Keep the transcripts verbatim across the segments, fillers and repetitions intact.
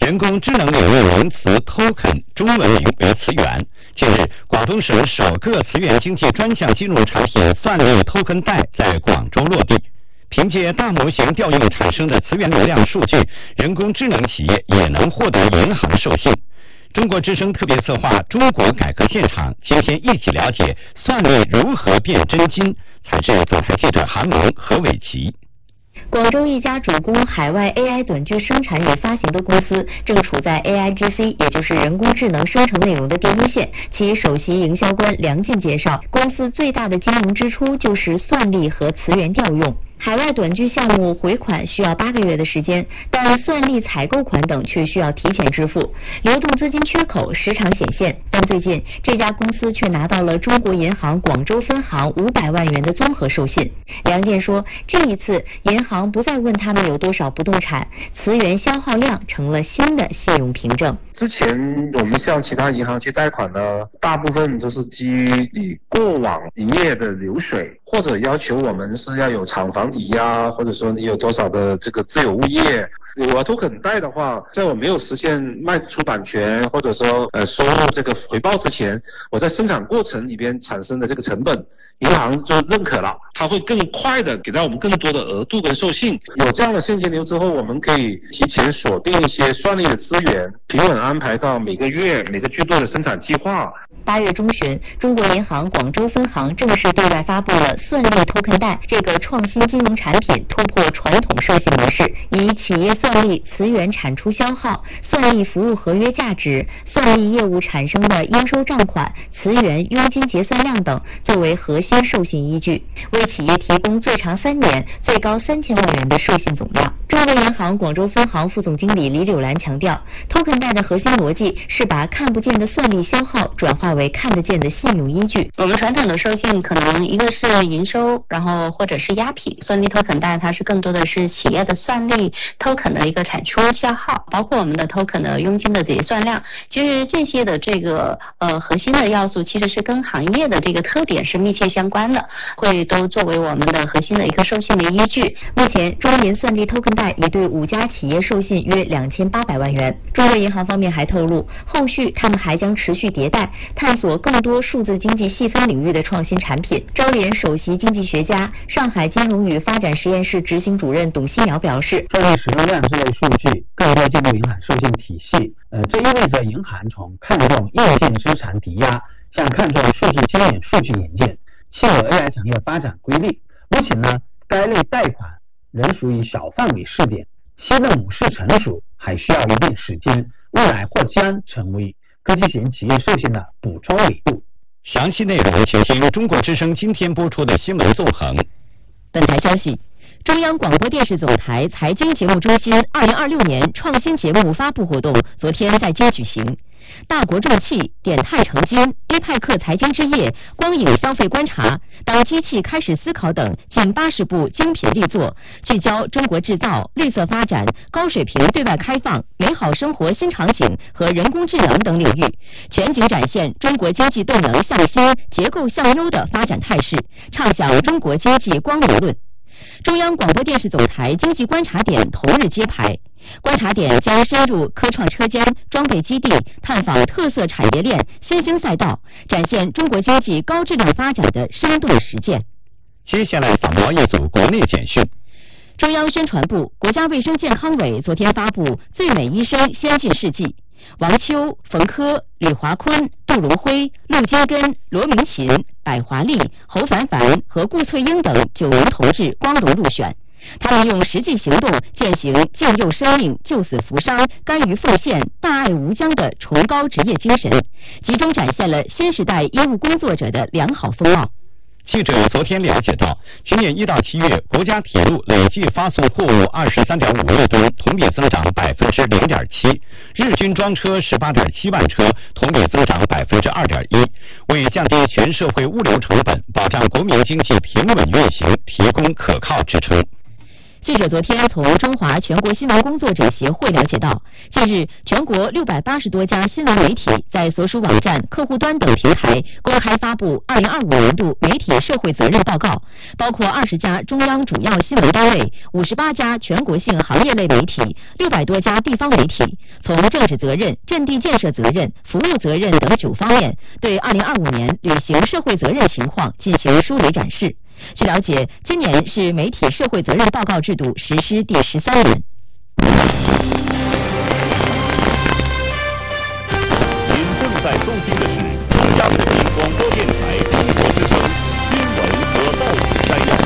人工智能领域名词 token 中文名为词源。近日，广东省首个词源经济专项金融产品算力 token 贷在广州落地。凭借大模型调用产生的词源流量数据，人工智能企业也能获得银行授信。中国之声特别策划《中国改革现场》，今天一起了解算力如何变真金。采自总台记者韩萌、何伟奇。 广州一家主攻海外 A I 短剧生产与发行的公司，正处在 A I G C， 也就是人工智能生成内容的第一线。其首席营销官梁进介绍，公司最大的经营支出就是算力和词源调用。海外短剧项目回款需要八个月的时间，但算力采购款等却需要提前支付，流动资金缺口时常显现。但最近这家公司却拿到了中国银行广州分行五百万元的综合授信。梁健说，这一次银行不再问他们有多少不动产，词源消耗量成了新的信用凭证。 之前我们向其他银行去贷款呢，大部分都是基于你过往营业的流水，或者要求我们是要有厂房抵押，或者说你有多少的这个自有物业。我token贷的话，在我没有实现卖出版权或者说呃收入这个回报之前，我在生产过程里边产生的这个成本，银行就认可了，它会更快的给到我们更多的额度跟授信。有这样的现金流之后，我们可以提前锁定一些算力的资源，平稳安排到每个月每个季度的生产计划。 八月中旬，中国银行广州分行正式对外发布了算力token贷这个创新金融产品，突破传统授信模式，以企业算力、词源产出消耗、算力服务合约价值、算力业务产生的应收账款、词源佣金结算量等作为核心授信依据，为企业提供最长三年、最高三千万元的授信总量。中国银行广州分行副总经理李柳兰强调 ，token 贷的核心逻辑是把看不见的算力消耗转化为看得见的信用依据。 我们传统的授信可能一个是营收，然后或者是押品，算力 token 贷它是更多的是企业的算力 token 的一个产出消耗，包括我们的 token 的佣金的结算量。其实这些的这个呃核心的要素，其实是跟行业的这个特点是密切相关的，会都作为我们的核心的一个授信的依据。 目前，中银算力 token 贷已对五家企业授信约两千八百万元。中国银行方面还透露，后续他们还将持续迭代，探索更多数字经济细分领域的创新产品。招联首席经济学家、上海金融与发展实验室执行主任董希苗表示， 算力使用量这类数据更多进入银行授信体系，呃，这意味着银行从看重硬件生产抵押，向看重数据经验、数据引荐，契合 A I 产业发展规律。目前呢，该类贷款仍属于小范围试点，新的模式成熟还需要一定时间，未来或将成为科技型企业授信的补充维度。 详细内容请听中国之声今天播出的新闻纵横。 本台消息，中央广播电视总台财经节目中心二零二六年创新节目发布活动昨天在京举行。大国重器、点钛成金、A 派克财经之夜、光影消费观察、当机器开始思考等近八十部精品力作，聚焦中国制造、绿色发展、高水平对外开放、美好生活新场景和人工智能等领域，全景展现中国经济动能向新、结构向优的发展态势，畅想中国经济光明论。中央广播电视总台经济观察点同日揭牌，观察点将深入科创车间、装备基地，探访特色产业链、新兴赛道，展现中国经济高质量发展的生动实践。 接下来访问一组国内简讯。 中央宣传部、国家卫生健康委昨天发布《最美医生先进事迹》，王秋、冯轲、李华坤、杜如辉、陆金根、罗明琴、百华丽、侯凡凡和顾翠英等九名同志光荣入选。他们用实际行动践行救救生命、救死扶伤、甘于奉献、大爱无疆的崇高职业精神，集中展现了新时代医务工作者的良好风貌。 记者昨天了解到，今年一到七月，国家铁路累计发送货物二十三点五亿吨，同比增长百分之零点七；日均装车十八点七万车，同比增长百分之二点一，为降低全社会物流成本，保障国民经济平稳运行提供可靠支撑。 记者昨天从中华全国新闻工作者协会了解到，近日全国六百八十多家新闻媒体在所属网站、客户端等平台公开发布二零二五年度媒体社会责任报告，包括二十家中央主要新闻单位、五十八家全国性行业类媒体、六百多家地方媒体，从政治责任、阵地建设责任、服务责任等九方面，对二零二五年履行社会责任情况进行梳理展示。据了解，今年是媒体社会责任报告制度实施第十三年。 您正在收听的是中央人民广播电台中国之声新闻和报纸摘要。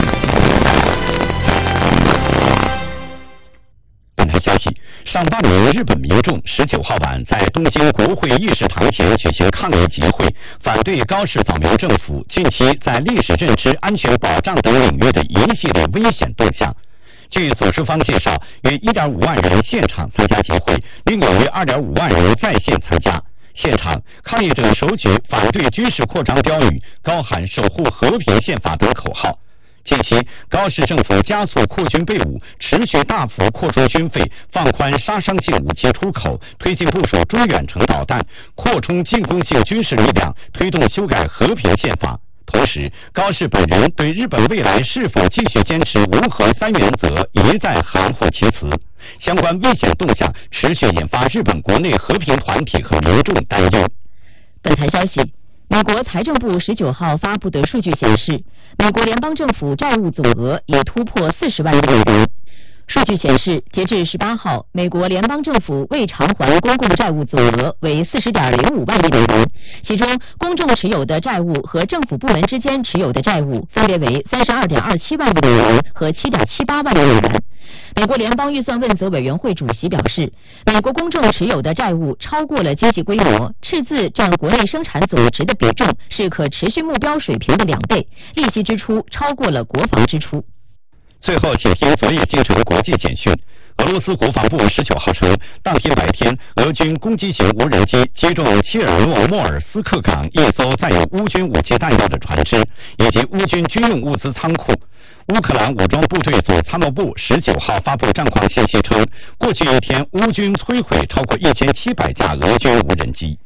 本台消息，上万名日本民众十九号晚在东京国会议事堂前举行抗议集会，反对高市早苗政府近期在历史认知、安全保障等领域的一系列危险动向。据所述方介绍，约 一点五万人现场参加集会，另有约 二点五万人在线参加。现场，抗议者手举反对军事扩张标语，高喊守护和平宪法等口号。近期，高市政府加速扩军备武，持续大幅扩充军费，放宽杀伤性武器出口，推进部署中远程导弹，扩充进攻性军事力量，推动修改和平宪法。同时，高市本人对日本未来是否继续坚持无核三原则一再含糊其辞。相关危险动向持续引发日本国内和平团体和民众担忧。 本台消息，美国财政部十九号发布的数据显示，美国联邦政府债务总额已突破四十万亿美元。数据显示，截至十八号，美国联邦政府未偿还公共债务总额为四十点零五万亿美元，其中公众持有的债务和政府部门之间持有的债务分别为三十二点二七万亿美元和七点七八万亿美元。美国联邦预算问责委员会主席表示，美国公众持有的债务超过了经济规模，赤字占国内生产总值的比重是可持续目标水平的两倍，利息支出超过了国防支出。 最后，请听昨夜京城国际简讯。俄罗斯国防部十九号称，当天白天，俄军攻击型无人机击中切尔诺莫尔斯克港一艘载有乌军武器弹药的船只，以及乌军军用物资仓库。乌克兰武装部队总参谋部十九号发布战况信息称，过去一天，乌军摧毁超过一千七百架俄军无人机。